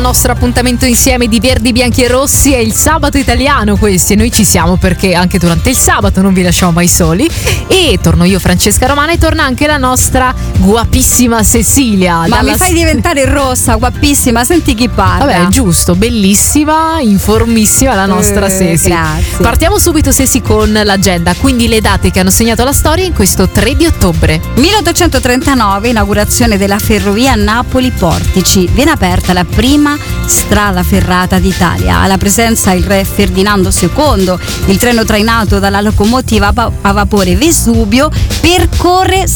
nostro appuntamento insieme di Verdi, Bianchi e Rossi. È il sabato italiano questi e noi ci siamo perché anche durante il sabato non vi lasciamo mai soli. E torno io, Francesca Romana, e torna anche la nostra guapissima Cecilia. Ma mi fai diventare rossa, guapissima, senti chi parla. Vabbè, giusto, bellissima, informissima la nostra Ceci. Grazie. Partiamo subito, Ceci, con l'agenda, quindi le date che hanno segnato la storia in questo 3 di ottobre. 1839, inaugurazione della ferrovia Napoli-Portici. Viene aperta la prima strada ferrata d'Italia. Alla presenza il re Ferdinando II. Il treno trainato dalla locomotiva a vapore Vesuvio percorre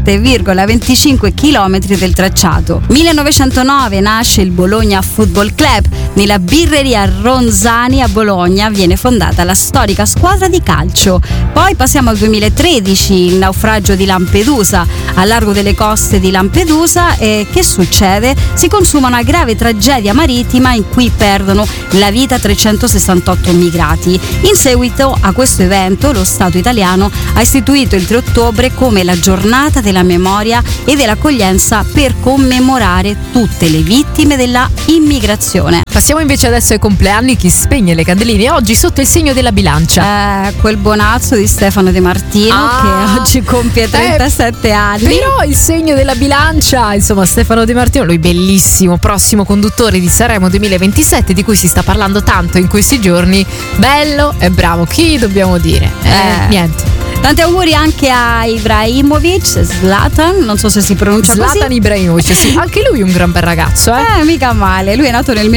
7,25 km del tracciato. 1909 nasce il Bologna Football Club. Nella birreria Ronzani a Bologna viene fondata la storica squadra di calcio. Poi passiamo al 2013, il naufragio di Lampedusa. Al largo delle coste di Lampedusa, che succede? Si consuma una grave tragedia marittima in cui perdono la vita 368 immigrati. In seguito a questo evento, lo Stato italiano ha istituito il 3 ottobre come la giornata della memoria e dell'accoglienza per commemorare tutte le vittime della immigrazione. Passiamo invece adesso ai compleanni, chi spegne le candeline oggi sotto il segno della bilancia. Quel bonazzo di Stefano De Martino che oggi compie 37 anni. Però il segno della bilancia, insomma, Stefano De Martino, lui bellissimo, prossimo conduttore di Sanremo 2027, di cui si sta parlando tanto in questi giorni. Bello e bravo, chi dobbiamo dire? Niente. Tanti auguri anche a Ibrahimovic, Zlatan, non so se si pronuncia così. Zlatan Ibrahimovic, sì. Anche lui è un gran bel ragazzo, mica male. Lui è nato nel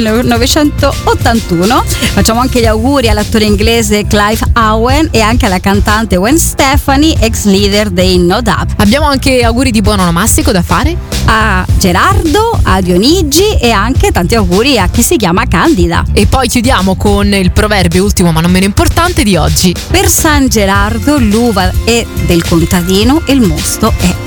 1981. Facciamo anche gli auguri all'attore inglese Clive Owen e anche alla cantante Gwen Stefani, ex leader dei No Doubt. Abbiamo anche auguri di buon onomastico da fare a Gerardo, a Dionigi e anche tanti auguri a chi si chiama Candida. E poi chiudiamo con il proverbio ultimo ma non meno importante di oggi. Per San Gerardo l'uva è del contadino e il mosto è